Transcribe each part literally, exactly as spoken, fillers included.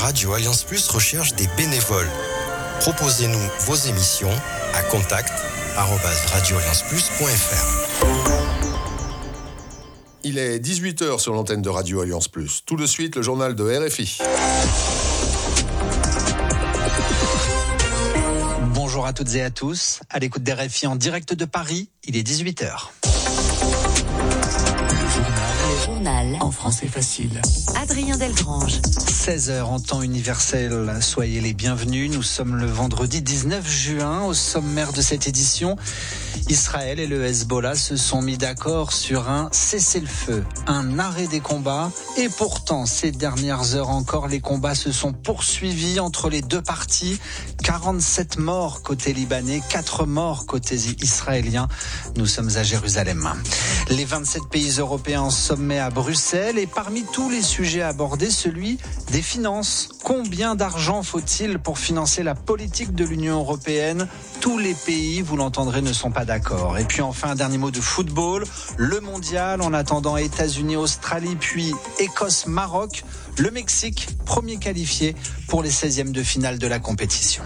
Radio Alliance Plus recherche des bénévoles. Proposez-nous vos émissions à contact arobase radio alliance plus point f r. Il est dix-huit heures sur l'antenne de Radio Alliance Plus. Tout de suite, le journal de R F I. Bonjour à toutes et à tous. À l'écoute d'R F I en direct de Paris, il est dix-huit heures. Le journal en français facile. Adrien Delgrange. seize heures en temps universel, soyez les bienvenus. Nous sommes le vendredi dix-neuf juin. Au sommaire de cette édition, Israël et le Hezbollah se sont mis d'accord sur un cessez-le-feu, un arrêt des combats. Et pourtant, ces dernières heures encore, les combats se sont poursuivis entre les deux parties. quarante-sept morts côté libanais, quatre morts côté israélien. Nous sommes à Jérusalem. Les vingt-sept pays européens en sommet à Bruxelles et parmi tous les sujets abordés, celui des finances. Combien d'argent faut-il pour financer la politique de l'Union européenne ? Tous les pays, vous l'entendrez, ne sont pas d'accord. Et puis enfin, un dernier mot de football. Le mondial, en attendant États-Unis, Australie, puis Écosse, Maroc. Le Mexique, premier qualifié pour les seizièmes de finale de la compétition.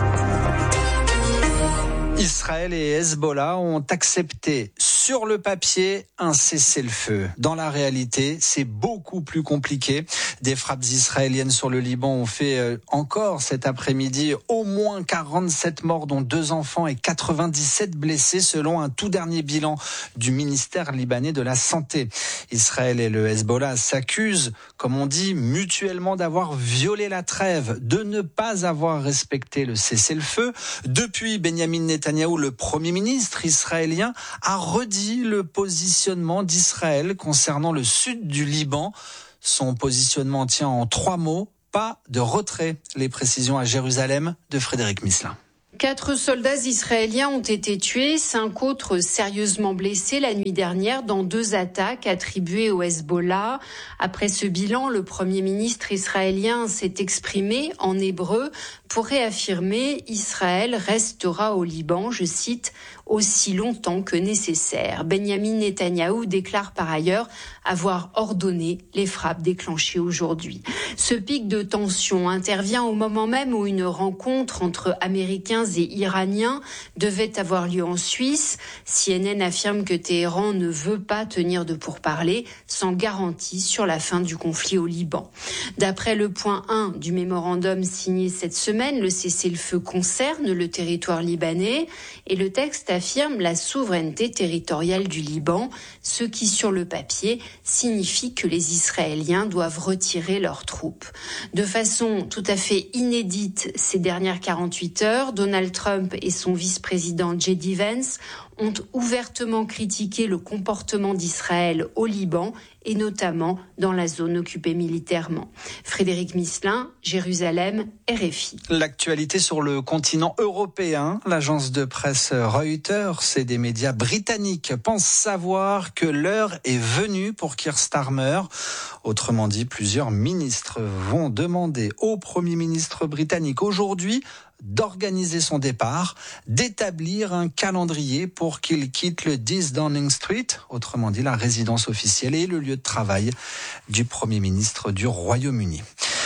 Israël et Hezbollah ont accepté sur le papier un cessez-le-feu. Dans la réalité, c'est beaucoup plus compliqué. Des frappes israéliennes sur le Liban ont fait encore cet après-midi au moins quarante-sept morts, dont deux enfants et quatre-vingt-dix-sept blessés, selon un tout dernier bilan du ministère libanais de la Santé. Israël et le Hezbollah s'accusent, comme on dit, mutuellement d'avoir violé la trêve, de ne pas avoir respecté le cessez-le-feu. Depuis, Benyamin Netanyahou, le Premier ministre israélien, a redit le positionnement d'Israël concernant le sud du Liban. Son positionnement tient en trois mots: pas de retrait. Les précisions à Jérusalem de Frédéric Misselin. Quatre soldats israéliens ont été tués, cinq autres sérieusement blessés la nuit dernière dans deux attaques attribuées au Hezbollah. Après ce bilan, le Premier ministre israélien s'est exprimé en hébreu pour réaffirmer « Israël restera au Liban », je cite, « aussi longtemps que nécessaire ». Benyamin Netanyahou déclare par ailleurs avoir ordonné les frappes déclenchées aujourd'hui. Ce pic de tension intervient au moment même où une rencontre entre Américains et Iraniens devait avoir lieu en Suisse. C N N affirme que Téhéran ne veut pas tenir de pourparlers sans garantie sur la fin du conflit au Liban. D'après le point un du mémorandum signé cette semaine, le cessez-le-feu concerne le territoire libanais et le texte affirme la souveraineté territoriale du Liban, ce qui sur le papier signifie que les Israéliens doivent retirer leurs troupes. De façon tout à fait inédite ces dernières quarante-huit heures, Donald Trump et son vice-président J D Vance ont ouvertement critiqué le comportement d'Israël au Liban et notamment dans la zone occupée militairement. Frédéric Misselin, Jérusalem, R F I. L'actualité sur le continent européen, l'agence de presse Reuters et des médias britanniques pensent savoir que l'heure est venue pour Keir Starmer. Autrement dit, plusieurs ministres vont demander au Premier ministre britannique aujourd'hui d'organiser son départ, d'établir un calendrier pour qu'il quitte le dix Downing Street, autrement dit la résidence officielle et le lieu de travail du Premier ministre du Royaume-Uni.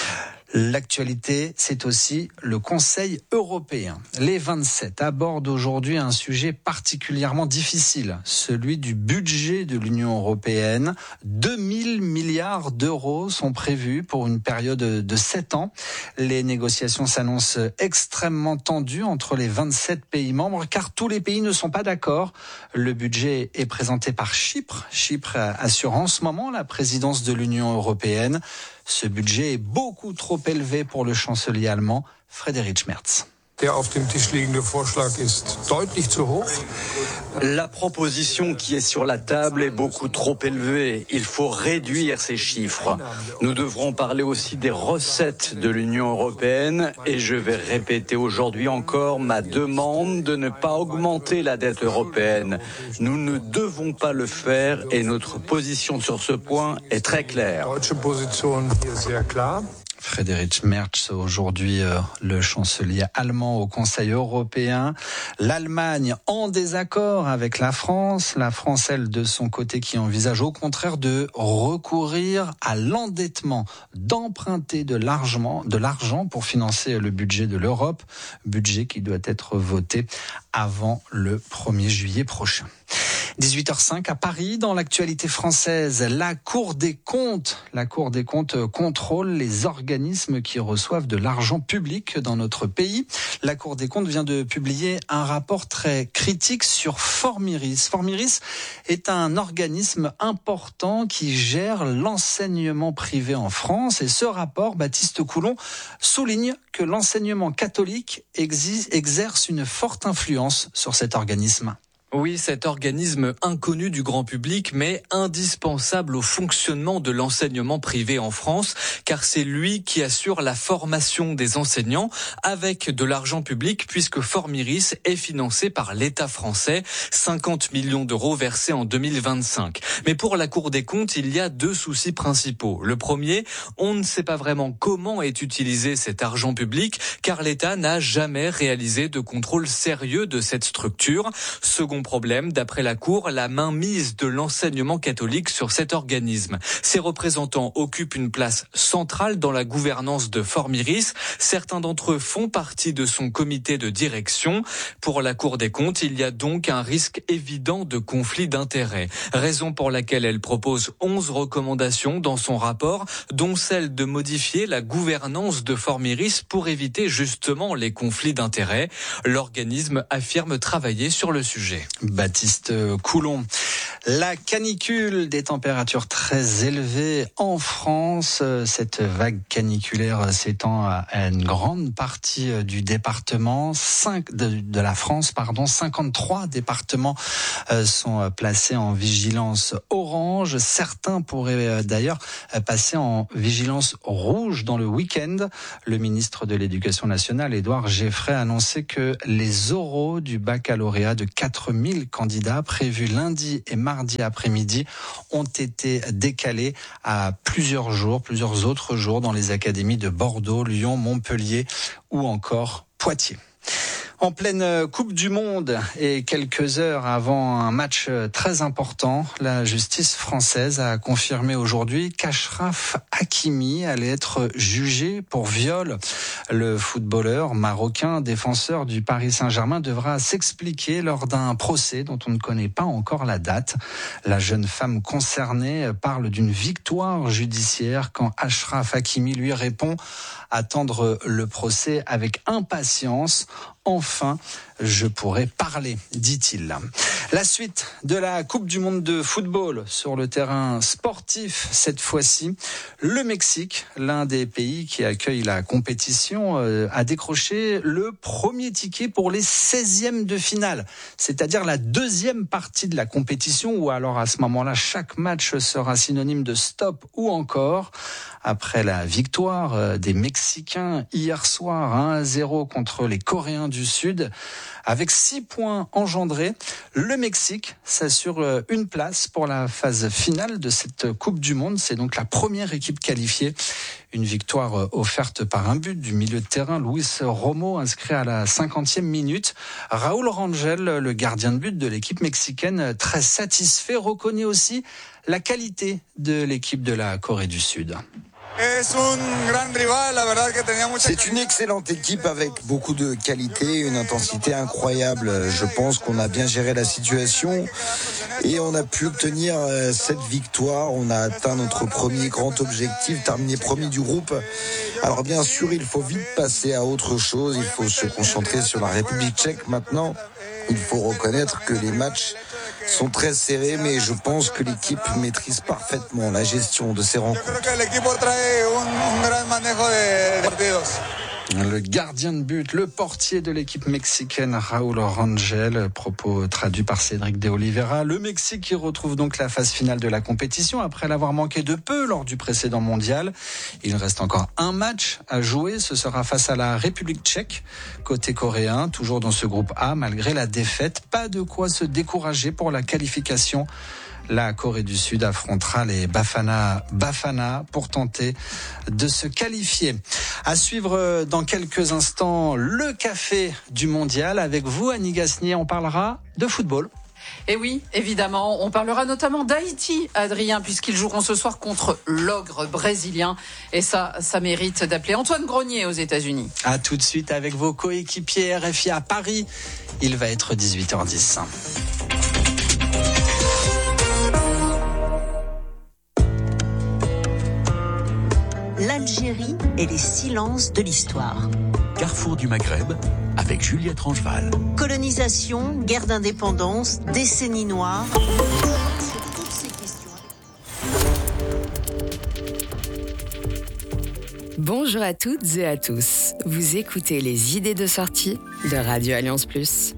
L'actualité, c'est aussi le Conseil européen. Les vingt-sept abordent aujourd'hui un sujet particulièrement difficile, celui du budget de l'Union européenne. deux mille milliards d'euros sont prévus pour une période de sept ans. Les négociations s'annoncent extrêmement tendues entre les vingt-sept pays membres, car tous les pays ne sont pas d'accord. Le budget est présenté par Chypre. Chypre assure en ce moment la présidence de l'Union européenne. Ce budget est beaucoup trop élevé pour le chancelier allemand Friedrich Merz. La proposition qui est sur la table est beaucoup trop élevée. Il faut réduire ces chiffres. Nous devrons parler aussi des recettes de l'Union européenne et je vais répéter aujourd'hui encore ma demande de ne pas augmenter la dette européenne. Nous ne devons pas le faire et notre position sur ce point est très claire. Friedrich Merz, aujourd'hui euh, le chancelier allemand au Conseil européen. L'Allemagne en désaccord avec la France. La France, elle, de son côté, qui envisage au contraire de recourir à l'endettement, d'emprunter de l'argent, de l'argent pour financer le budget de l'Europe. Budget qui doit être voté avant le premier juillet prochain. dix-huit heures cinq à Paris, dans l'actualité française, la Cour des comptes. La Cour des comptes contrôle les organismes qui reçoivent de l'argent public dans notre pays. La Cour des comptes vient de publier un rapport très critique sur Formiris. Formiris est un organisme important qui gère l'enseignement privé en France. Et ce rapport, Baptiste Coulon, souligne que l'enseignement catholique exerce une forte influence sur cet organisme. Oui, cet organisme inconnu du grand public, mais indispensable au fonctionnement de l'enseignement privé en France, car c'est lui qui assure la formation des enseignants avec de l'argent public, puisque Formiris est financé par l'État français, cinquante millions d'euros versés en deux mille vingt-cinq. Mais pour la Cour des comptes, il y a deux soucis principaux. Le premier, on ne sait pas vraiment comment est utilisé cet argent public, car l'État n'a jamais réalisé de contrôle sérieux de cette structure. Second problème, d'après la Cour, la mainmise de l'enseignement catholique sur cet organisme. Ses représentants occupent une place centrale dans la gouvernance de Formiris. Certains d'entre eux font partie de son comité de direction. Pour la Cour des comptes, il y a donc un risque évident de conflit d'intérêts. Raison pour laquelle elle propose onze recommandations dans son rapport, dont celle de modifier la gouvernance de Formiris pour éviter justement les conflits d'intérêts. L'organisme affirme travailler sur le sujet. Baptiste Coulon. La canicule, des températures très élevées en France. Cette vague caniculaire s'étend à une grande partie du département, cinq de, de la France, pardon. cinquante-trois départements sont placés en vigilance orange. Certains pourraient d'ailleurs passer en vigilance rouge dans le week-end. Le ministre de l'Éducation nationale, Édouard Geoffray, a annoncé que les oraux du baccalauréat de quatre mille candidats prévus lundi et mardi après-midi ont été décalés à plusieurs jours, plusieurs autres jours dans les académies de Bordeaux, Lyon, Montpellier ou encore Poitiers. En pleine Coupe du Monde et quelques heures avant un match très important, la justice française a confirmé aujourd'hui qu'Achraf Hakimi allait être jugé pour viol. Le footballeur marocain, défenseur du Paris Saint-Germain, devra s'expliquer lors d'un procès dont on ne connaît pas encore la date. La jeune femme concernée parle d'une victoire judiciaire quand Achraf Hakimi lui répond attendre le procès avec impatience. Enfin, je pourrai parler, dit-il. La suite de la Coupe du Monde de football sur le terrain sportif, cette fois-ci. Le Mexique, l'un des pays qui accueille la compétition, euh, a décroché le premier ticket pour les seizièmes de finale, c'est-à-dire la deuxième partie de la compétition, où alors à ce moment-là, chaque match sera synonyme de stop ou encore. Après la victoire des Mexicains hier soir un à zéro contre les Coréens du Sud, avec six points engendrés, le Mexique s'assure une place pour la phase finale de cette Coupe du Monde. C'est donc la première équipe qualifiée. Une victoire offerte par un but du milieu de terrain, Luis Romo, inscrit à la cinquantième minute. Raúl Rangel, le gardien de but de l'équipe mexicaine, très satisfait, reconnaît aussi la qualité de l'équipe de la Corée du Sud. C'est une excellente équipe avec beaucoup de qualité, une intensité incroyable. Je pense qu'on a bien géré la situation et on a pu obtenir cette victoire. On a atteint notre premier grand objectif, terminer premier du groupe. Alors bien sûr, il faut vite passer à autre chose. Il faut se concentrer sur la République tchèque maintenant. Il faut reconnaître que les matchs sont très serrés, mais je pense que l'équipe maîtrise parfaitement la gestion de ces rencontres. Le gardien de but, le portier de l'équipe mexicaine, Raúl Rangel, propos traduit par Cédric de Oliveira. Le Mexique qui retrouve donc la phase finale de la compétition après l'avoir manqué de peu lors du précédent mondial. Il reste encore un match à jouer, ce sera face à la République tchèque, côté coréen, toujours dans ce groupe A, malgré la défaite. Pas de quoi se décourager pour la qualification La Corée du Sud affrontera les Bafana Bafana pour tenter de se qualifier. À suivre dans quelques instants le café du mondial avec vous, Annie Gasnier. On parlera de football. Et oui, évidemment, on parlera notamment d'Haïti, Adrien, puisqu'ils joueront ce soir contre l'ogre brésilien. Et ça, ça mérite d'appeler Antoine Grenier aux États-Unis. À tout de suite avec vos coéquipiers R F I à Paris. Il va être dix-huit heures dix. L'Algérie et les silences de l'histoire. Carrefour du Maghreb avec Juliette Rangeval. Colonisation, guerre d'indépendance, décennie noire. Sur toutes ces questions. Bonjour à toutes et à tous. Vous écoutez les idées de sortie de Radio Alliance Plus.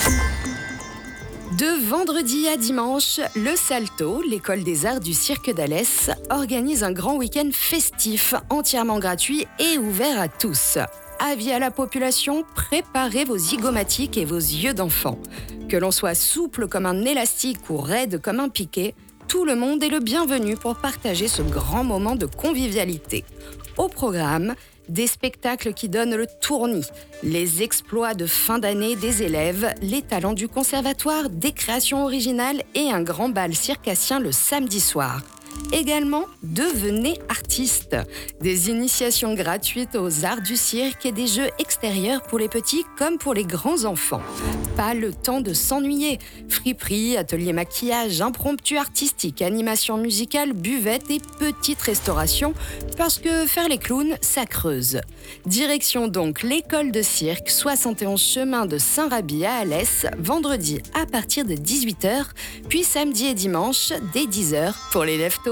De vendredi à dimanche, le Salto, l'école des arts du Cirque d'Alès, organise un grand week-end festif, entièrement gratuit et ouvert à tous. Avis à la population, préparez vos zygomatiques et vos yeux d'enfant. Que l'on soit souple comme un élastique ou raide comme un piquet, tout le monde est le bienvenu pour partager ce grand moment de convivialité. Au programme, des spectacles qui donnent le tournis, les exploits de fin d'année des élèves, les talents du conservatoire, des créations originales et un grand bal circassien le samedi soir. Également, devenez artiste. Des initiations gratuites aux arts du cirque et des jeux extérieurs pour les petits comme pour les grands enfants. Pas le temps de s'ennuyer. Friperie, atelier maquillage, impromptu artistique, animation musicale, buvette et petite restauration, parce que faire les clowns, ça creuse. Direction donc l'école de cirque, soixante et onze chemin de Saint-Raby à Alès, vendredi à partir de dix-huit heures, puis samedi et dimanche dès dix heures pour les lève-tôt.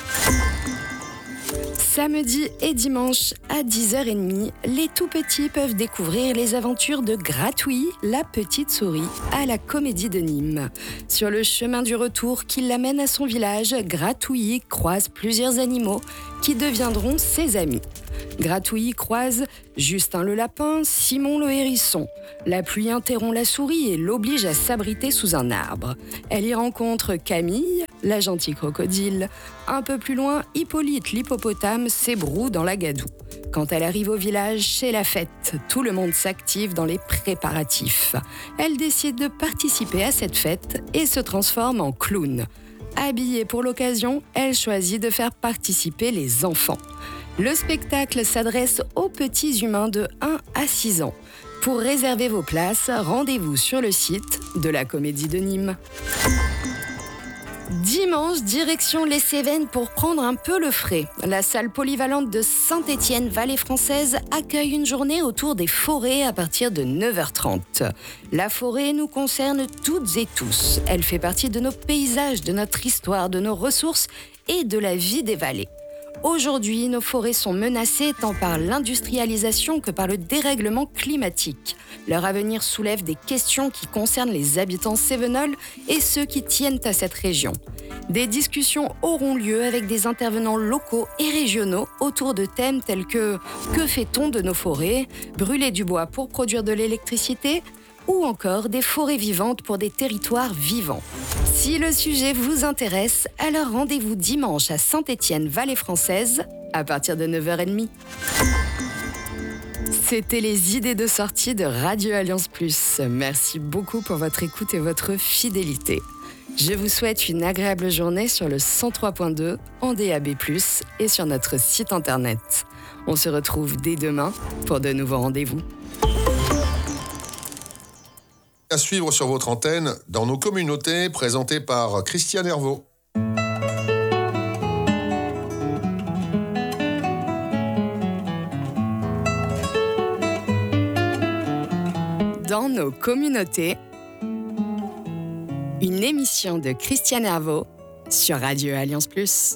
Samedi et dimanche à dix heures trente, les tout-petits peuvent découvrir les aventures de Gratouille, la petite souris, à la Comédie de Nîmes. Sur le chemin du retour qui l'amène à son village, Gratouille croise plusieurs animaux qui deviendront ses amis. Gratouille croise Justin le lapin, Simon le hérisson. La pluie interrompt la souris et l'oblige à s'abriter sous un arbre. Elle y rencontre Camille, la gentille crocodile. Un peu plus loin, Hippolyte l'hippopotame s'ébroue dans la gadoue. Quand elle arrive au village, c'est la fête. Tout le monde s'active dans les préparatifs. Elle décide de participer à cette fête et se transforme en clown. Habillée pour l'occasion, elle choisit de faire participer les enfants. Le spectacle s'adresse aux petits humains de un à six ans. Pour réserver vos places, rendez-vous sur le site de la Comédie de Nîmes. Dimanche, direction les Cévennes pour prendre un peu le frais. La salle polyvalente de Saint-Étienne Vallée Française accueille une journée autour des forêts à partir de neuf heures trente. La forêt nous concerne toutes et tous. Elle fait partie de nos paysages, de notre histoire, de nos ressources et de la vie des vallées. Aujourd'hui, nos forêts sont menacées tant par l'industrialisation que par le dérèglement climatique. Leur avenir soulève des questions qui concernent les habitants cévenols et ceux qui tiennent à cette région. Des discussions auront lieu avec des intervenants locaux et régionaux autour de thèmes tels que « Que fait-on de nos forêts ?», « Brûler du bois pour produire de l'électricité ?» ou encore des forêts vivantes pour des territoires vivants. Si le sujet vous intéresse, alors rendez-vous dimanche à Saint-Étienne Vallée Française à partir de neuf heures trente. C'était les idées de sortie de Radio Alliance Plus. Merci beaucoup pour votre écoute et votre fidélité. Je vous souhaite une agréable journée sur le cent trois point deux en D A B plus, et sur notre site internet. On se retrouve dès demain pour de nouveaux rendez-vous. À suivre sur votre antenne, dans nos communautés, présenté par Christiane Hervaux. Dans nos communautés, une émission de Christiane Hervaux sur Radio Alliance Plus.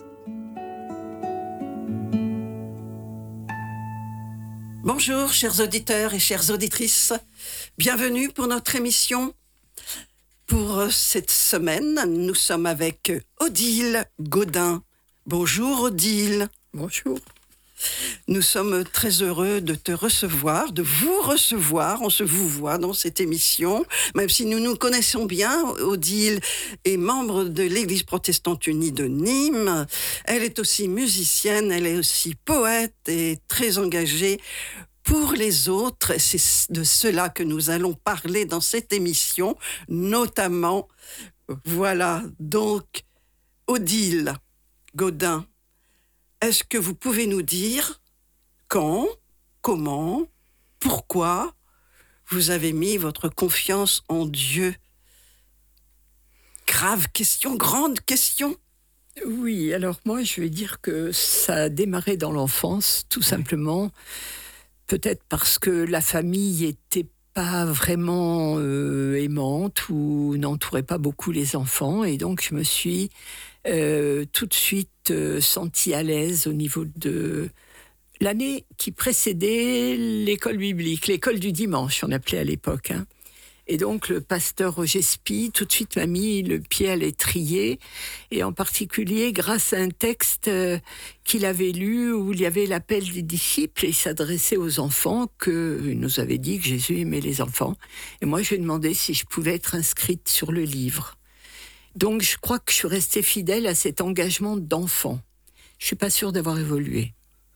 Bonjour, chers auditeurs et chères auditrices. Bienvenue pour notre émission. Pour cette semaine, nous sommes avec Odile Gaudin. Bonjour Odile. Bonjour. Nous sommes très heureux de te recevoir, de vous recevoir. On se vous voit dans cette émission, même si nous nous connaissons bien. Odile est membre de l'Église protestante unie de Nîmes. Elle est aussi musicienne, elle est aussi poète et très engagée pour les autres. C'est de cela que nous allons parler dans cette émission, notamment. Voilà, donc, Odile Gaudin, est-ce que vous pouvez nous dire quand, comment, pourquoi vous avez mis votre confiance en Dieu? Grave question, grande question. Oui, alors moi je vais dire que ça a démarré dans l'enfance, tout simplement, peut-être parce que la famille était pas vraiment euh, aimante ou n'entourait pas beaucoup les enfants, et donc je me suis euh, tout de suite euh, sentie à l'aise au niveau de l'année qui précédait l'école biblique, l'école du dimanche, on appelait à l'époque. Hein. Et donc le pasteur Roger Spy tout de suite m'a mis le pied à l'étrier, et en particulier grâce à un texte euh, qu'il avait lu où il y avait l'appel des disciples et il s'adressait aux enfants, qu'il nous avait dit que Jésus aimait les enfants. Et moi je lui ai demandé si je pouvais être inscrite sur le livre. Donc je crois que je suis restée fidèle à cet engagement d'enfant. Je ne suis pas sûre d'avoir évolué.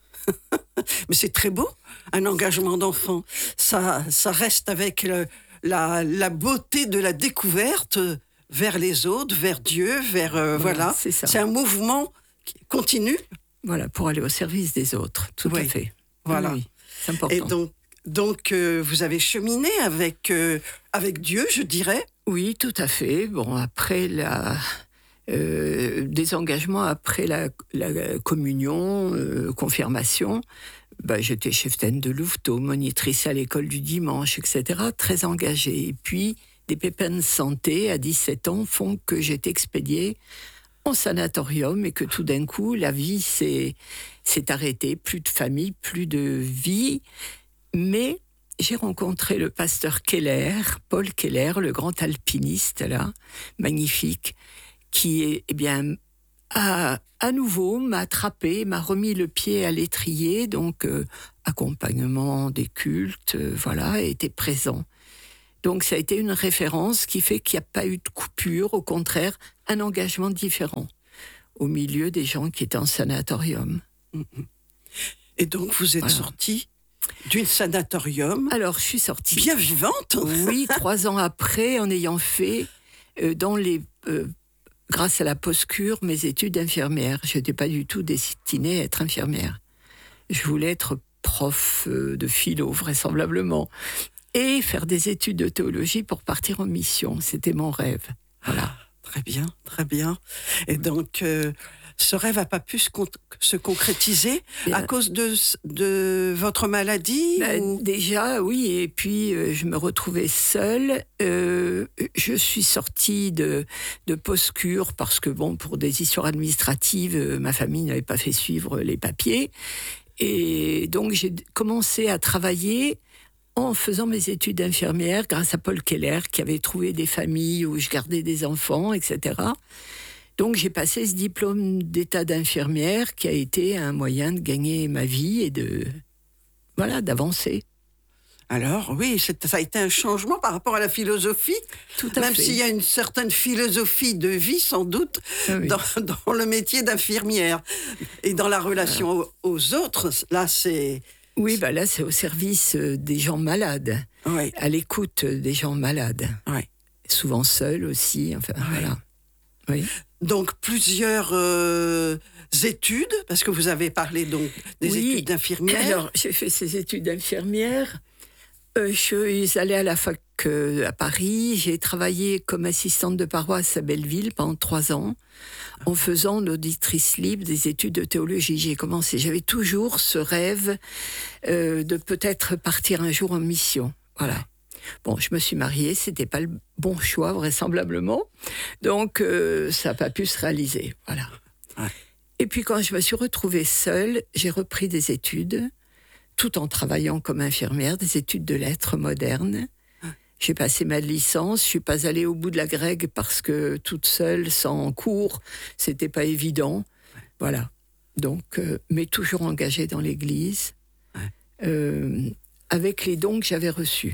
Mais c'est très beau, un engagement d'enfant. Ça, ça reste avec le... La, la beauté de la découverte vers les autres, vers Dieu, vers... Euh, voilà, voilà. C'est ça. C'est un mouvement continu. Voilà, pour aller au service des autres, tout oui. à fait. Voilà. Oui, c'est important. Et donc, donc euh, vous avez cheminé avec, euh, avec Dieu, je dirais. Oui, tout à fait. Bon, après la... Euh, des engagements après la, la communion, euh, confirmation... Ben, j'étais cheftaine de Louveteau, monitrice à l'école du dimanche, et cetera, très engagée. Et puis, des pépins de santé à dix-sept ans font que j'ai été expédiée en sanatorium et que tout d'un coup, la vie s'est, s'est arrêtée. Plus de famille, plus de vie. Mais j'ai rencontré le pasteur Keller, Paul Keller, le grand alpiniste, là, magnifique, qui est, eh bien, a à nouveau m'a attrapé, m'a remis le pied à l'étrier, donc euh, accompagnement des cultes, euh, voilà, était présent. Donc ça a été une référence qui fait qu'il n'y a pas eu de coupure, au contraire, un engagement différent au milieu des gens qui étaient en sanatorium. Et donc vous êtes voilà. sortie d'une sanatorium. Alors je suis sortie. Bien vivante. Oui, trois ans après, en ayant fait euh, dans les... Euh, grâce à la post-cure, mes études d'infirmière. Je n'étais pas du tout destinée à être infirmière. Je voulais être prof de philo, vraisemblablement, et faire des études de théologie pour partir en mission. C'était mon rêve. Voilà. Ah, très bien, très bien. Et donc, euh, ce rêve n'a pas pu se, con- se concrétiser bien. À cause de, de votre maladie bah, ou... Déjà, oui. Et puis, euh, je me retrouvais seule. Euh, je suis sortie de, de post-cure parce que, bon, pour des histoires administratives, euh, ma famille n'avait pas fait suivre les papiers. Et donc, j'ai commencé à travailler en faisant mes études d'infirmière grâce à Paul Keller, qui avait trouvé des familles où je gardais des enfants, et cetera. Donc, j'ai passé ce diplôme d'état d'infirmière qui a été un moyen de gagner ma vie et de, voilà, d'avancer. Alors, oui, c'est, ça a été un changement par rapport à la philosophie. Tout à Même fait. s'il y a une certaine philosophie de vie, sans doute, ah oui. dans, dans le métier d'infirmière. Et dans la relation voilà. aux, aux autres, là, c'est... Oui, bah là, c'est au service des gens malades. Oui. À l'écoute des gens malades. Oui. Souvent seuls aussi, enfin, oui. voilà. Oui. Donc, plusieurs euh, études, parce que vous avez parlé donc des oui. études d'infirmière. Alors, j'ai fait ces études d'infirmière. Euh, je suis allée à la fac euh, à Paris. J'ai travaillé comme assistante de paroisse à Belleville pendant trois ans, en faisant l'auditrice libre des études de théologie. J'ai commencé. J'avais toujours ce rêve euh, de peut-être partir un jour en mission. Voilà. Bon, je me suis mariée, c'était pas le bon choix, vraisemblablement. Donc, euh, ça n'a pas pu se réaliser. Voilà. Ouais. Et puis, quand je me suis retrouvée seule, j'ai repris des études, tout en travaillant comme infirmière, des études de lettres modernes. Ouais. J'ai passé ma licence, je suis pas allée au bout de la grecque parce que toute seule, sans cours, c'était pas évident. Ouais. Voilà. Donc, euh, mais toujours engagée dans l'Église, ouais. euh, avec les dons que j'avais reçus.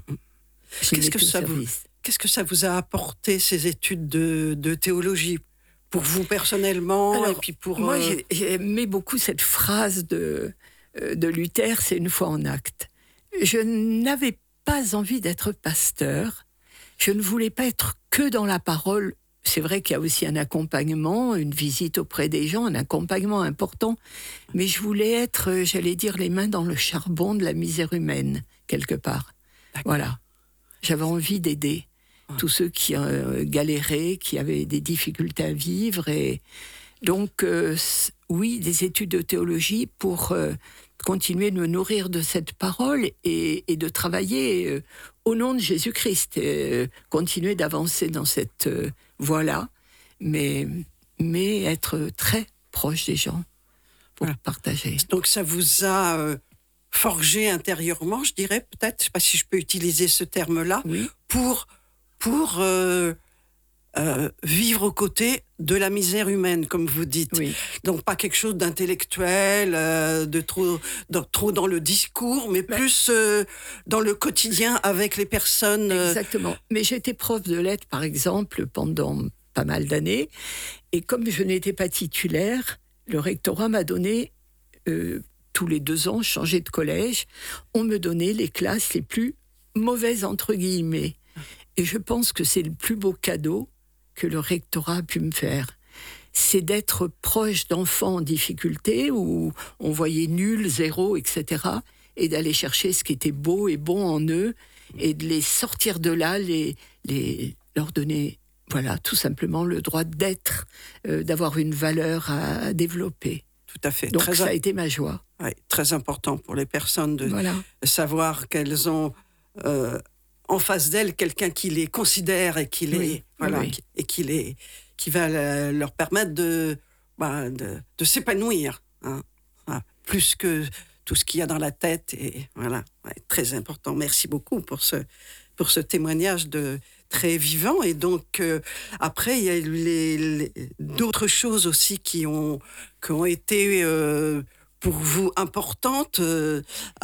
Qu'est-ce que, ça vous, qu'est-ce que ça vous a apporté, ces études de, de théologie, pour vous personnellement? Alors, et puis pour, moi, euh... j'ai, j'ai aimé beaucoup cette phrase de, de Luther, c'est une foi en acte. Je n'avais pas envie d'être pasteur, je ne voulais pas être que dans la parole. C'est vrai qu'il y a aussi un accompagnement, une visite auprès des gens, un accompagnement important, mais je voulais être, j'allais dire, les mains dans le charbon de la misère humaine, quelque part. D'accord. Voilà. J'avais envie d'aider ouais. tous ceux qui euh, galéraient, qui avaient des difficultés à vivre. Et donc, euh, oui, des études de théologie pour euh, continuer de me nourrir de cette parole et, et de travailler euh, au nom de Jésus-Christ, et, euh, continuer d'avancer dans cette euh, voie-là, mais, mais être très proche des gens pour voilà. partager. Donc, ça vous a... Euh... forgé intérieurement, je dirais, peut-être, je ne sais pas si je peux utiliser ce terme-là, oui. pour, pour euh, euh, vivre aux côtés de la misère humaine, comme vous dites. Oui. Donc, pas quelque chose d'intellectuel, euh, de trop dans, trop dans le discours, mais, mais plus euh, dans le quotidien avec les personnes. Euh... Exactement. Mais j'étais prof de lettres, par exemple, pendant pas mal d'années, et comme je n'étais pas titulaire, le rectorat m'a donné... Euh, tous les deux ans, changer de collège, on me donnait les classes les plus mauvaises, entre guillemets. Et je pense que c'est le plus beau cadeau que le rectorat a pu me faire. C'est d'être proche d'enfants en difficulté, où on voyait nul, zéro, et cetera, et d'aller chercher ce qui était beau et bon en eux, et de les sortir de là, les, les, leur donner, voilà, tout simplement le droit d'être, euh, d'avoir une valeur à, à développer. Tout à fait. Donc très ça a... a été ma joie. Ouais, très important pour les personnes de voilà. savoir qu'elles ont euh, en face d'elles quelqu'un qui les considère et qui les oui, voilà oui. Qui, et qui les qui va la, leur permettre de, bah, de de s'épanouir, hein, voilà, plus que tout ce qu'il y a dans la tête, et voilà, ouais, très important. Merci beaucoup pour ce pour ce témoignage de très vivant. Et donc euh, après il y a les, les d'autres choses aussi qui ont qui ont été euh, pour vous importantes. Euh,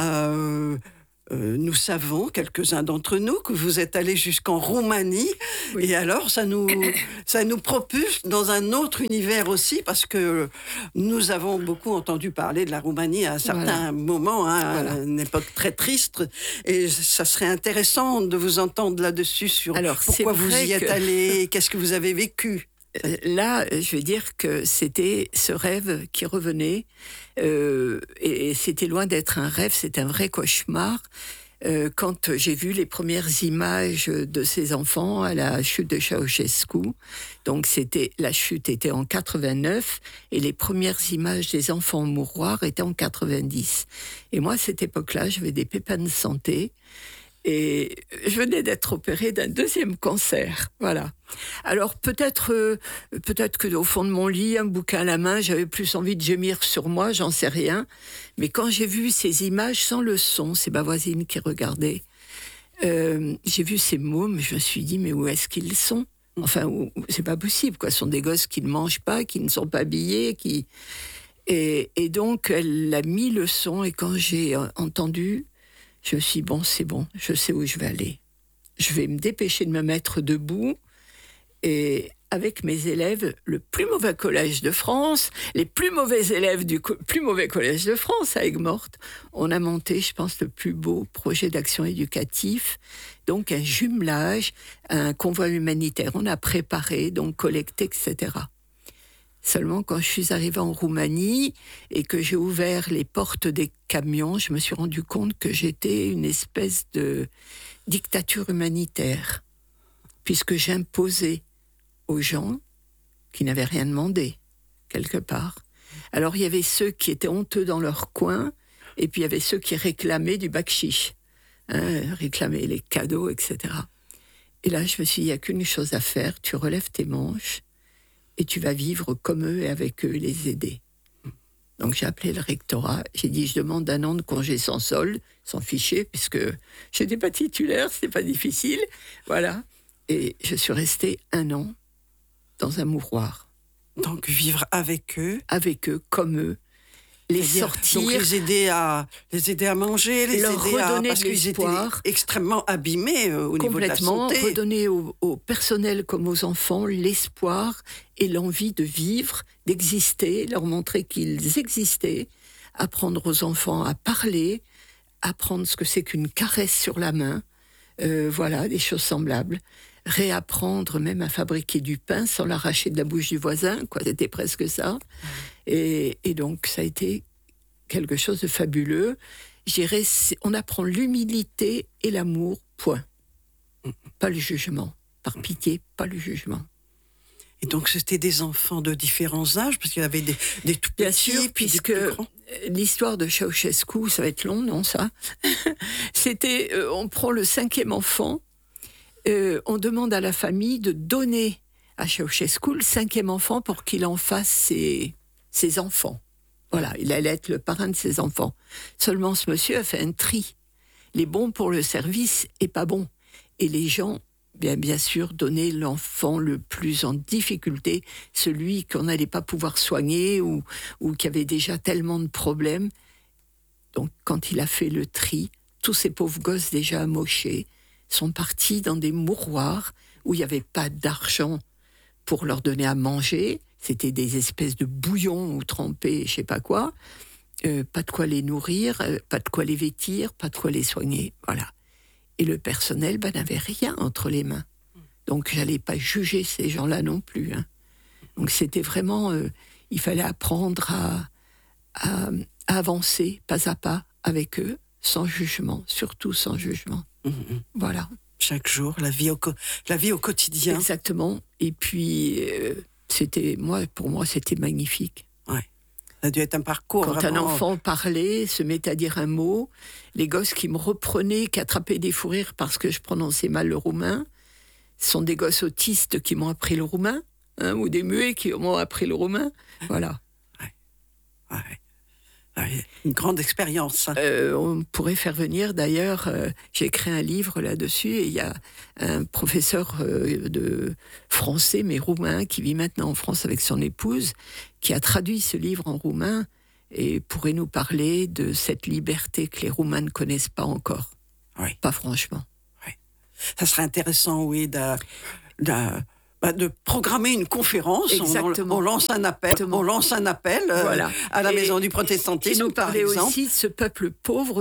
euh, euh, nous savons, quelques-uns d'entre nous, que vous êtes allés jusqu'en Roumanie. Oui. Et alors, ça nous, ça nous propulse dans un autre univers aussi, parce que nous avons beaucoup entendu parler de la Roumanie à un certain voilà. moment, hein, voilà. à une époque très triste. Et ça serait intéressant de vous entendre là-dessus sur alors, pourquoi vous y êtes que... allés, qu'est-ce que vous avez vécu. Là, je vais dire que c'était ce rêve qui revenait, euh, et, et c'était loin d'être un rêve, c'est un vrai cauchemar. Euh, quand j'ai vu les premières images de ces enfants à la chute de Ceausescu, donc c'était la chute était en quatre-vingt-neuf et les premières images des enfants mouroirs étaient en quatre-vingt-dix. Et moi, à cette époque-là, j'avais des pépins de santé. Et je venais d'être opérée d'un deuxième cancer, voilà. Alors peut-être, euh, peut-être que au fond de mon lit, un bouquin à la main, j'avais plus envie de gémir sur moi, j'en sais rien. Mais quand j'ai vu ces images sans le son, c'est ma voisine qui regardait, euh, j'ai vu ces mômes, je me suis dit mais où est-ce qu'ils sont ? Enfin, où, c'est pas possible, quoi. Ce sont des gosses qui ne mangent pas, qui ne sont pas habillés, qui et, et donc elle a mis le son et quand j'ai entendu. Je me suis dit, bon, c'est bon, je sais où je vais aller. Je vais me dépêcher de me mettre debout et avec mes élèves, le plus mauvais collège de France, les plus mauvais élèves du co- plus mauvais collège de France à Aigues-Mortes, on a monté, je pense, le plus beau projet d'action éducatif, donc un jumelage, un convoi humanitaire. On a préparé, donc collecté, et cetera. Seulement, quand je suis arrivée en Roumanie et que j'ai ouvert les portes des camions, je me suis rendu compte que j'étais une espèce de dictature humanitaire, puisque j'imposais aux gens qui n'avaient rien demandé, quelque part. Alors, il y avait ceux qui étaient honteux dans leur coin, et puis il y avait ceux qui réclamaient du bakchich, hein, réclamaient les cadeaux, et cetera. Et là, je me suis dit, il n'y a qu'une chose à faire, tu relèves tes manches, et tu vas vivre comme eux et avec eux, les aider. Donc j'ai appelé le rectorat, j'ai dit je demande un an de congé sans solde, sans fichier, puisque je n'étais pas titulaire, c'était pas difficile, voilà. Et je suis restée un an dans un mouroir. Donc vivre avec eux. Avec eux, comme eux. Les C'est-à-dire, sortir. Donc les aider à, les aider à manger, les leur aider à... redonner Parce de qu'ils étaient l'espoir. extrêmement abîmés euh, au niveau de la Complètement, santé. redonner au, au personnel comme aux enfants l'espoir et l'envie de vivre, d'exister, leur montrer qu'ils existaient, apprendre aux enfants à parler, apprendre ce que c'est qu'une caresse sur la main, euh, voilà, des choses semblables. Réapprendre même à fabriquer du pain sans l'arracher de la bouche du voisin, quoi, c'était presque ça. Et, et donc, ça a été quelque chose de fabuleux. Je dirais, on apprend l'humilité et l'amour, point. Pas le jugement. Par pitié, pas le jugement. Et donc, c'était des enfants de différents âges, parce qu'il y avait des, des tout petits, bien sûr, puis puisque des plus grands. L'histoire de Ceausescu, ça va être long, non, ça C'était, euh, on prend le cinquième enfant, euh, on demande à la famille de donner à Ceausescu le cinquième enfant pour qu'il en fasse ses, ses enfants. Voilà, il allait être le parrain de ses enfants. Seulement, ce monsieur a fait un tri. Les bons pour le service et pas bons. Et les gens, bien, bien sûr, donnaient l'enfant le plus en difficulté, celui qu'on n'allait pas pouvoir soigner ou, ou qui avait déjà tellement de problèmes. Donc, quand il a fait le tri, tous ces pauvres gosses déjà amochés sont partis dans des mouroirs où il n'y avait pas d'argent pour leur donner à manger. C'était des espèces de bouillons ou trempés, je sais pas quoi. Euh, pas de quoi les nourrir, euh, pas de quoi les vêtir, pas de quoi les soigner. Voilà. Et le personnel ben, n'avait rien entre les mains. Donc, j'allais pas juger ces gens-là non plus. Hein. Donc, c'était vraiment... Euh, il fallait apprendre à, à, à avancer pas à pas avec eux, sans jugement, surtout sans jugement. Mmh. Voilà. Chaque jour, la vie au, co- la vie au quotidien. Exactement. Et puis, euh, c'était, moi, pour moi, c'était magnifique. Ouais. Ça a dû être un parcours Quand vraiment... un enfant parlait, se mettait à dire un mot, les gosses qui me reprenaient, qui attrapaient des fous rires parce que je prononçais mal le roumain, ce sont des gosses autistes qui m'ont appris le roumain, hein, ou des muets qui m'ont appris le roumain. Voilà. Ouais. Ouais. Ouais. Une grande expérience. Hein. Euh, on pourrait faire venir, d'ailleurs, euh, j'ai écrit un livre là-dessus, et il y a un professeur euh, de français, mais roumain, qui vit maintenant en France avec son épouse, qui a traduit ce livre en roumain, et pourrait nous parler de cette liberté que les Roumains ne connaissent pas encore. Oui. Pas franchement. Oui. Ça serait intéressant, oui, de, de, bah, de programmer une conférence. Exactement. On, on lance un appel, Exactement. on lance un appel euh, Voilà. à la Et, Maison du Protestantisme, et nous par parler exemple. aussi de ce peuple pauvre